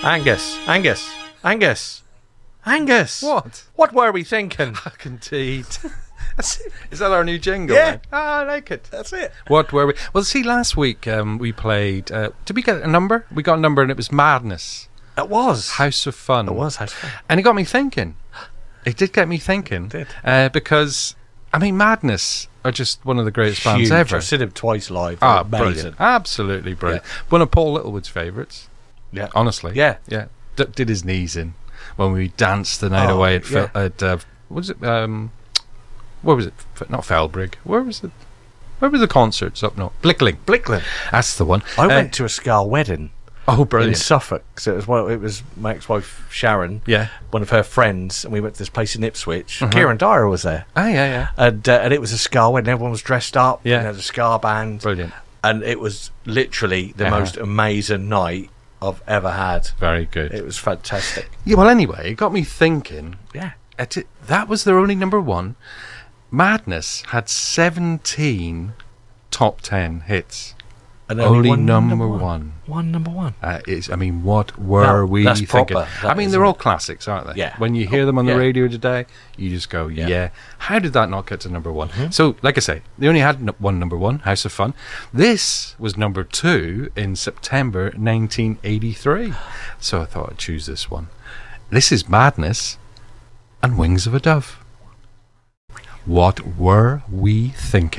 Angus. What? What were we thinking? Indeed. Is that our new jingle? Yeah. Then? I like it. That's it. What were we? Well, see, last week we played. Did we get a number? We got a number, and it was Madness. It was. House of Fun. It was House of Fun. And it got me thinking. It did get me thinking. It did. Because, I mean, Madness are just one of the greatest bands Huge. ever. I've seen him twice live. Ah, Amazing. brilliant. Absolutely brilliant. One of Paul Littlewood's favourites. Yeah. Honestly. Yeah. Yeah. Did his knees in when we danced the night away at, yeah. what was it? Where was it? Not Felbrigg. Where was it? Where were the concerts up north? Blickling. That's the one. I went to a Scar wedding. Oh, In brilliant. Suffolk. So it was my ex-wife Sharon, Yeah. one of her friends, and we went to this place in Ipswich. Kieran Dyer was there, Ah, yeah. and it was a Scar wedding. Everyone was dressed up. Yeah. And there was a Scar band, Brilliant. and it was literally the most amazing night I've ever had. Very good. It was fantastic. Yeah, well, anyway, it got me thinking. Yeah. That was their only number one. Madness had 17 top 10 hits. And Only one number one. One number one. What were we that's thinking? proper. I mean, they're all classics, aren't they? Yeah. When you hear them on the Yeah. radio today, you just go, yeah. How did that not get to number one? Mm-hmm. So, like I say, they only had one number one, House of Fun. This was number two in September 1983. So I thought I'd choose this one. This is Madness and Wings of a Dove. What were we thinking?